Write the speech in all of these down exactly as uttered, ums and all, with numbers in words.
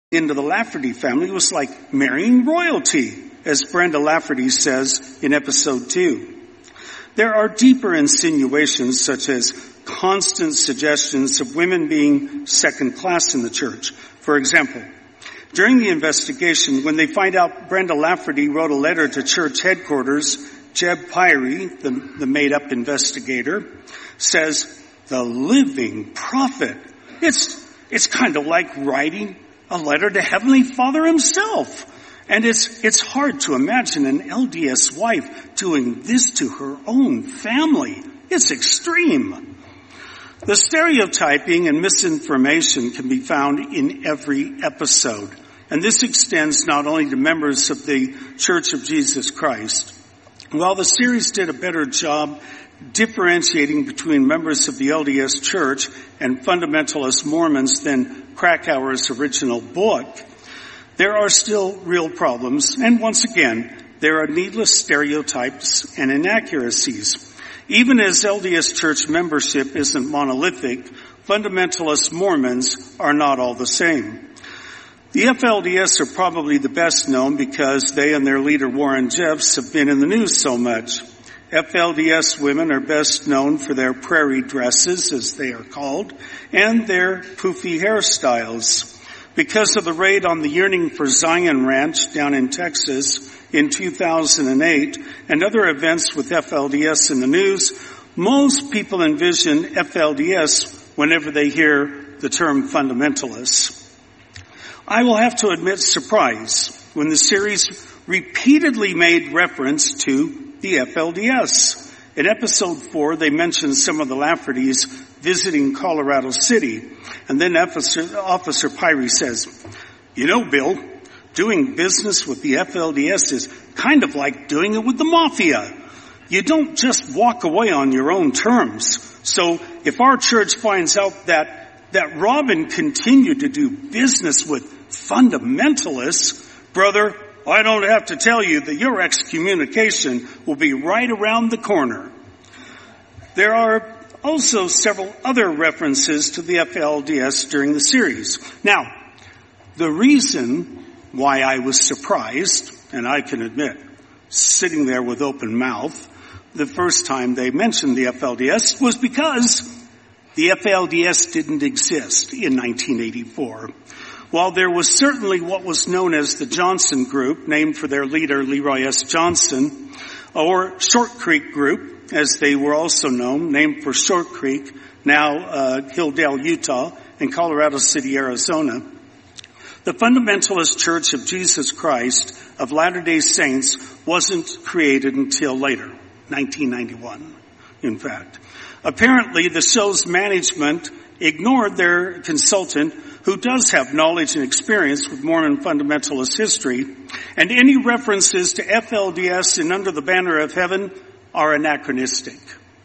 into the Lafferty family was like marrying royalty, as Brenda Lafferty says in episode two. There are deeper insinuations, such as constant suggestions of women being second class in the church. For example, during the investigation, when they find out Brenda Lafferty wrote a letter to church headquarters, Jeb Pyrie, the, the made-up investigator, says, "The living prophet." It's, it's kind of like writing a letter to Heavenly Father himself. And it's, it's hard to imagine an L D S wife doing this to her own family. It's extreme. The stereotyping and misinformation can be found in every episode. And this extends not only to members of the Church of Jesus Christ. While the series did a better job differentiating between members of the L D S Church and fundamentalist Mormons than Krakauer's original book, there are still real problems, and once again, there are needless stereotypes and inaccuracies. Even as L D S Church membership isn't monolithic, fundamentalist Mormons are not all the same. The F L D S are probably the best known because they and their leader Warren Jeffs have been in the news so much. F L D S women are best known for their prairie dresses, as they are called, and their poofy hairstyles. Because of the raid on the Yearning for Zion Ranch down in Texas in two thousand eight and other events with F L D S in the news, most people envision F L D S whenever they hear the term fundamentalists. I will have to admit surprise when the series repeatedly made reference to the F L D S. In episode four, they mentioned some of the Laffertys visiting Colorado City. And then Officer, Officer Pyrie says, "You know, Bill, doing business with the F L D S is kind of like doing it with the mafia. You don't just walk away on your own terms. So if our church finds out that, that Robin continued to do business with fundamentalists, brother, I don't have to tell you that your excommunication will be right around the corner." There are also several other references to the F L D S during the series. Now, the reason why I was surprised, and I can admit, sitting there with open mouth the first time they mentioned the F L D S, was because the F L D S didn't exist in nineteen eighty-four. While there was certainly what was known as the Johnson Group, named for their leader Leroy S. Johnson, or Short Creek Group, as they were also known, named for Short Creek, now uh, Hildale, Utah, and Colorado City, Arizona, the Fundamentalist Church of Jesus Christ of Latter-day Saints wasn't created until later, nineteen ninety-one, in fact. Apparently, the show's management ignored their consultant, who does have knowledge and experience with Mormon fundamentalist history, and any references to F L D S and Under the Banner of Heaven are anachronistic.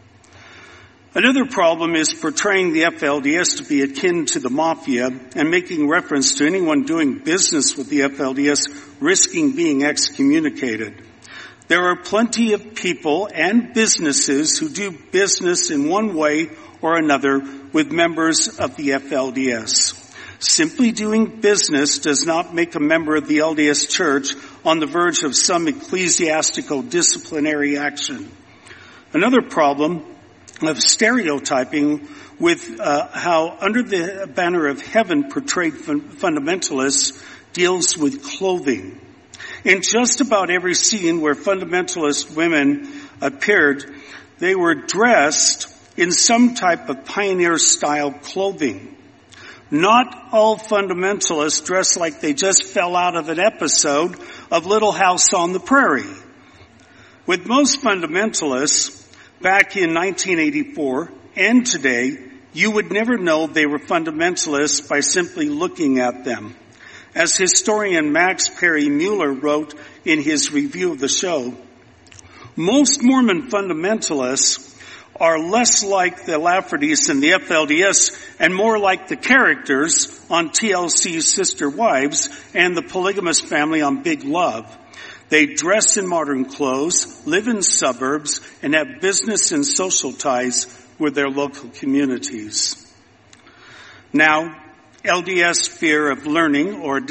Another problem is portraying the F L D S to be akin to the mafia and making reference to anyone doing business with the F L D S risking being excommunicated. There are plenty of people and businesses who do business in one way or another with members of the F L D S. Simply doing business does not make a member of the L D S Church on the verge of some ecclesiastical disciplinary action. Another problem of stereotyping with uh, how Under the Banner of Heaven portrayed fun- fundamentalists deals with clothing. In just about every scene where fundamentalist women appeared, they were dressed in some type of pioneer-style clothing. Not all fundamentalists dress like they just fell out of an episode of Little House on the Prairie. With most fundamentalists, back in nineteen eighty-four and today, you would never know they were fundamentalists by simply looking at them. As historian Max Perry Mueller wrote in his review of the show, most Mormon fundamentalists are less like the Laffertys and the F L D S and more like the characters on T L C's Sister Wives and the polygamous family on Big Love. They dress in modern clothes, live in suburbs, and have business and social ties with their local communities. Now, L D S fear of learning or